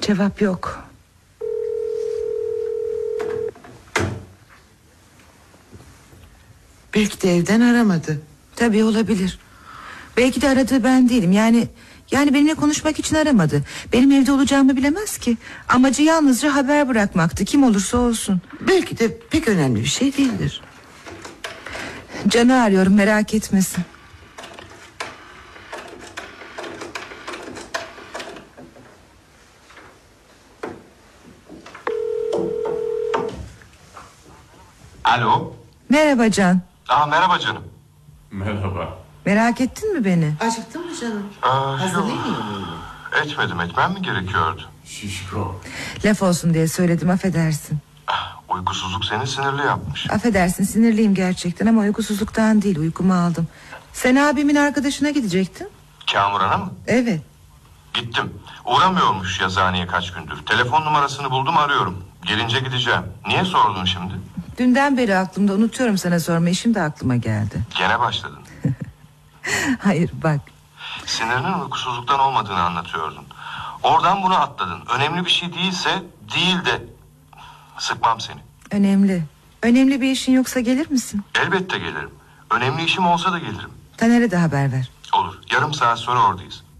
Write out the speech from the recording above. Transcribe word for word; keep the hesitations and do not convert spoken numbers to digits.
Cevap yok. Belki de evden aramadı. Tabii olabilir. Belki de aradığı ben değilim. Yani yani benimle konuşmak için aramadı. Benim evde olacağımı bilemez ki. Amacı yalnızca haber bırakmaktı, kim olursa olsun. Belki de pek önemli bir şey değildir. Can'ı arıyorum, merak etmesin. Alo. Merhaba Can. Aa, merhaba canım. Merhaba. Merak ettin mi beni? Acıktın mı canım? Aa, Hazırlayayım yok. mı? Etmedim, etmem mi gerekiyordu? Şişko. Laf olsun diye söyledim, affedersin. Ah, uykusuzluk seni sinirli yapmış. Affedersin, sinirliyim gerçekten ama uykusuzluktan değil, uykumu aldım. Sen abimin arkadaşına gidecektin. Kamuran'a mı? Evet. Gittim. Uğramıyormuş yazıhaneye kaç gündür. Telefon numarasını buldum, arıyorum. Gelince gideceğim. Niye sordun şimdi? Dünden beri aklımda, unutuyorum sana sormayı, şimdi aklıma geldi. Gene başladın. Hayır bak. Sinirinin uykusuzluktan olmadığını anlatıyordun. Oradan bunu atladın. Önemli bir şey değilse değil de sıkmam seni. Önemli. Önemli bir işin yoksa gelir misin? Elbette gelirim. Önemli işim olsa da gelirim. Taner'e de haber ver. Olur. Yarım saat sonra oradayız.